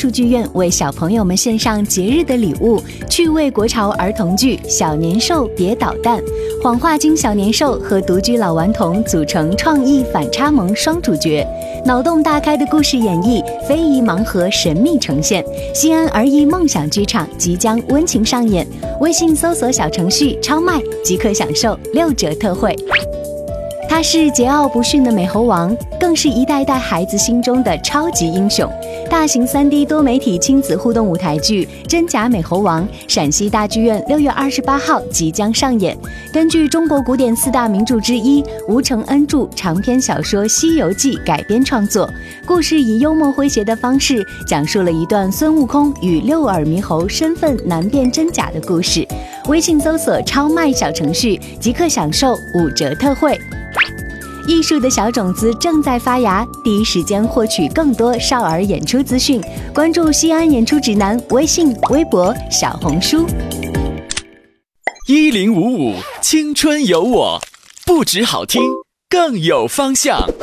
术剧院为小朋友们献上节日的礼物，趣味国潮儿童剧《小年兽别捣蛋》，谎话精小年兽和独居老顽童组成创意反差萌双主角，脑洞大开的故事演绎，非遗盲盒神秘呈现。西安儿艺梦想剧场即将温情上演，微信搜索小程序超卖即可享受6折特惠。他是桀骜不驯的美猴王，更是一代代孩子心中的超级英雄。大型3D 多媒体亲子互动舞台剧《真假美猴王》陕西大剧院6月28号即将上演。根据中国古典4大名著之一吴承恩著长篇小说《西游记》改编创作，故事以幽默诙谐的方式讲述了一段孙悟空与6耳猕猴身份难辨真假的故事。微信搜索超卖小程序即可享受5折特惠。艺术的小种子正在发芽，第一时间获取更多少儿演出资讯，关注西安演出指南微信、微博、小红书。 1055青春有我，不止好听，更有方向。